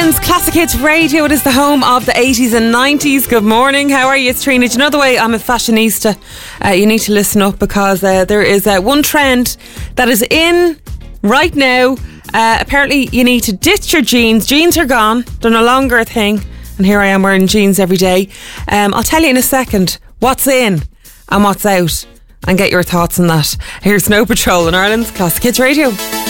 Ireland's Classic Hits Radio. It is the home of the 80s and 90s. Good morning. How are you? It's Trina. Do you know the way I'm a fashionista? You need to listen up because there is one trend that is in right now. Apparently you need to ditch your jeans. Jeans are gone. They're no longer a thing. And here I am wearing jeans every day. I'll tell you in a second what's in and what's out and get your thoughts on that. Here's Snow Patrol on Ireland's Classic Hits Radio.